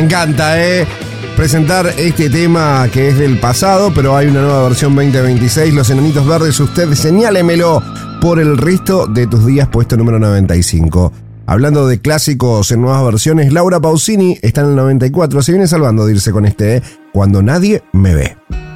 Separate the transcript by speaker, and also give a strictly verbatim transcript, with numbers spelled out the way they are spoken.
Speaker 1: encanta, ¿eh? Presentar este tema que es del pasado, pero hay una nueva versión veinte veintiséis. Los Enanitos Verdes, usted señálemelo por el resto de tus días, puesto número noventa y cinco. Hablando de clásicos en nuevas versiones, Laura Pausini está en el noventa y cuatro. Se viene salvando de irse con este, ¿eh? Cuando nadie me ve.